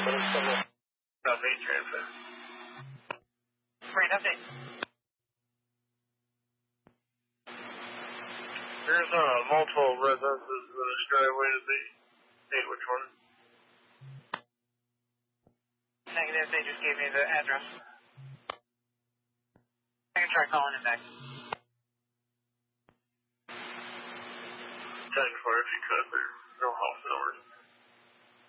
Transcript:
Update transfer. Great update. There's multiple residences in this driveway to be state which one. Negative, they just gave me the address. I can try calling him back. 10-4 if you could, there's no house numbers.